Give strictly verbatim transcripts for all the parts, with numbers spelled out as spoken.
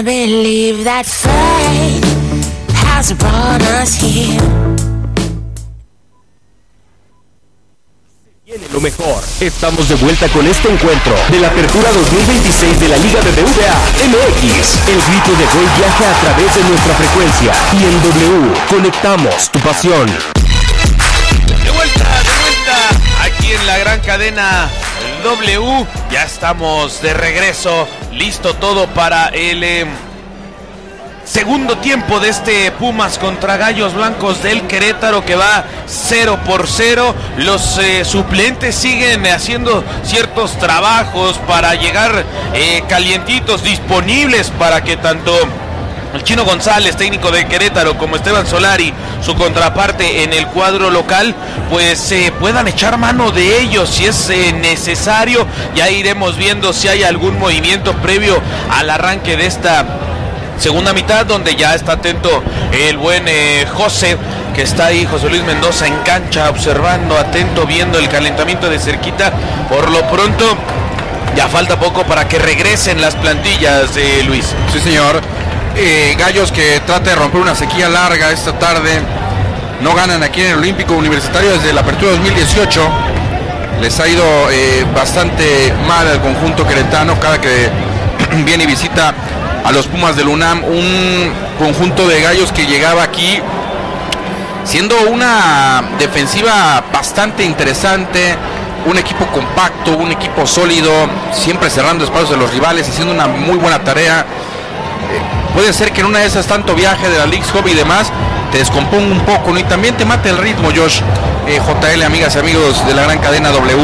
I believe that fate has brought us here. Tiene lo mejor. Estamos de vuelta con este encuentro de la Apertura dos mil veintiséis de la Liga B B V A M X. El grito de gol viaja a través de nuestra frecuencia y en W conectamos tu pasión. De vuelta, de vuelta, aquí en la gran cadena W. Ya estamos de regreso, listo todo para el eh, segundo tiempo de este Pumas contra Gallos Blancos del Querétaro, que va cero por cero. Los eh, suplentes siguen haciendo ciertos trabajos para llegar eh, calientitos, disponibles para que tanto el Chino González, técnico de Querétaro, como Esteban Solari, su contraparte en el cuadro local, pues eh, puedan echar mano de ellos si es eh, necesario. Ya iremos viendo si hay algún movimiento previo al arranque de esta segunda mitad, donde ya está atento el buen eh, José, que está ahí, José Luis Mendoza en cancha, observando, atento, viendo el calentamiento de cerquita. Por lo pronto, ya falta poco para que regresen las plantillas de eh, Luis. Sí, señor. Eh, Gallos que trata de romper una sequía larga esta tarde. No ganan aquí en el Olímpico Universitario desde la apertura dos mil dieciocho. Les ha ido eh, bastante mal al conjunto queretano cada que viene y visita a los Pumas del UNAM. Un conjunto de Gallos que llegaba aquí siendo una defensiva bastante interesante, un equipo compacto, un equipo sólido, siempre cerrando espacios de los rivales, haciendo una muy buena tarea. Puede ser que en una de esas, tanto viaje de la Leagues Cup y demás, te descomponga un poco, ¿no? Y también te mate el ritmo, Josh, eh, J L, amigas y amigos de la gran cadena W,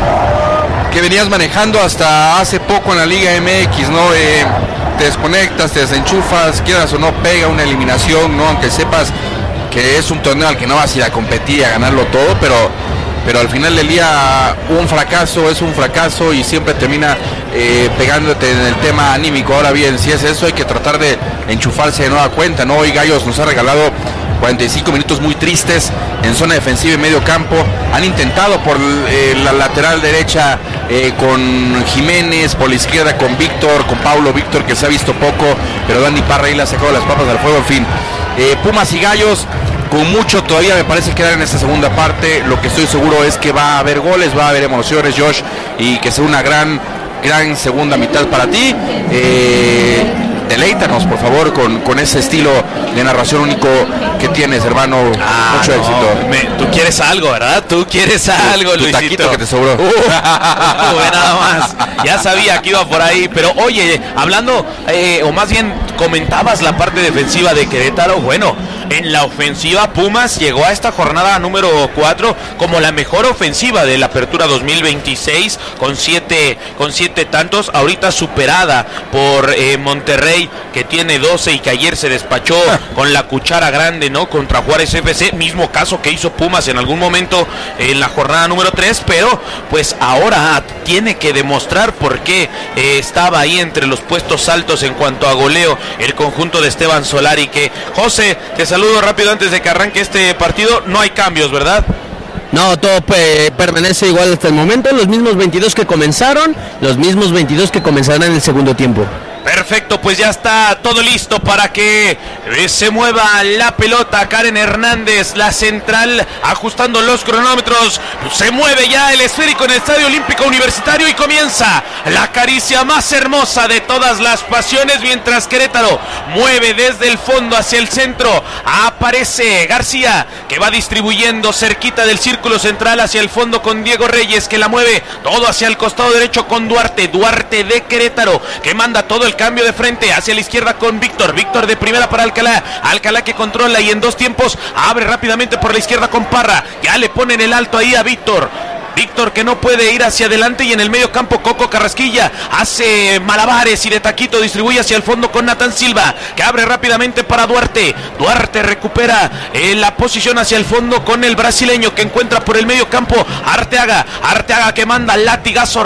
que venías manejando hasta hace poco en la Liga M X, ¿no? Eh, te desconectas, te desenchufas, quieras o no, pega una eliminación, ¿no? Aunque sepas que es un torneo al que no vas a ir a competir, a ganarlo todo, pero... pero al final del día un fracaso es un fracaso y siempre termina eh, pegándote en el tema anímico. Ahora bien, si es eso, hay que tratar de enchufarse de nueva cuenta, ¿no? Hoy Gallos nos ha regalado cuarenta y cinco minutos muy tristes en zona defensiva y medio campo. Han intentado por eh, la lateral derecha eh, con Jiménez, por la izquierda con Víctor, con Paulo Víctor, que se ha visto poco, pero Dani Parra ahí le ha sacado las papas al fuego. En fin, eh, Pumas y Gallos con mucho todavía me parece quedar en esta segunda parte. Lo que estoy seguro es que va a haber goles, va a haber emociones, Josh, y que sea una gran, gran segunda mitad para ti. Eh, deleítanos, por favor, con, con ese estilo de narración único que tienes, hermano. Ah, mucho no, éxito. Me, tú quieres algo, ¿verdad? Tú quieres algo, tu, tu Luisito. Taquito que te sobró. Uh, nada más. Ya sabía que iba por ahí. Pero oye, hablando, eh, o más bien comentabas la parte defensiva de Querétaro. Bueno, en la ofensiva, Pumas llegó a esta jornada número cuatro como la mejor ofensiva de la apertura dos mil veintiséis, con siete, con siete tantos, ahorita superada por eh, Monterrey, que tiene doce y que ayer se despachó ah. con la cuchara grande, ¿no? Contra Juárez F C, mismo caso que hizo Pumas en algún momento en la jornada número tres, pero pues ahora tiene que demostrar por qué eh, estaba ahí entre los puestos altos en cuanto a goleo el conjunto de Esteban Solari. Que, José, te saludo rápido antes de que arranque este partido. No hay cambios, ¿verdad? No, todo eh, permanece igual hasta el momento. Los mismos veintidós que comenzaron, los mismos veintidós que comenzarán en el segundo tiempo. Perfecto, pues ya está todo listo para que eh, se mueva la pelota. Karen Hernández, la central, ajustando los cronómetros. Se mueve ya el esférico en el Estadio Olímpico Universitario y comienza la caricia más hermosa de todas las pasiones, mientras Querétaro mueve desde el fondo hacia el centro. Aparece García, que va distribuyendo cerquita del círculo central hacia el fondo con Diego Reyes, que la mueve todo hacia el costado derecho con Duarte. Duarte de Querétaro, que manda todo el cambio de frente hacia la izquierda con Víctor. Víctor de primera para Alcalá. Alcalá que controla y en dos tiempos abre rápidamente por la izquierda con Parra. Ya le ponen el alto ahí a Víctor. Víctor que no puede ir hacia adelante, y en el medio campo Coco Carrasquilla hace malabares y de taquito distribuye hacia el fondo con Natán Silva, que abre rápidamente para Duarte. Duarte recupera eh, la posición hacia el fondo con el brasileño, que encuentra por el medio campo Arteaga. Arteaga que manda latigazo